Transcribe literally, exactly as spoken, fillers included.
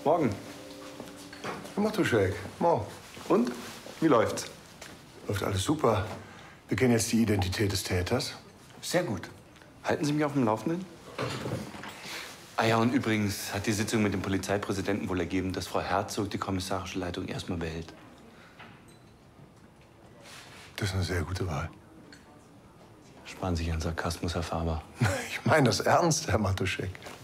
Morgen. Herr Matuschek, morgen. Und? Wie läuft's? Läuft alles super. Wir kennen jetzt die Identität des Täters. Sehr gut. Halten Sie mich auf dem Laufenden? Ah ja, und übrigens hat die Sitzung mit dem Polizeipräsidenten wohl ergeben, dass Frau Herzog die kommissarische Leitung erstmal behält. Das ist eine sehr gute Wahl. Sparen Sie sich Ihren Sarkasmus, Herr Faber. Ich meine das ernst, Herr Matuschek.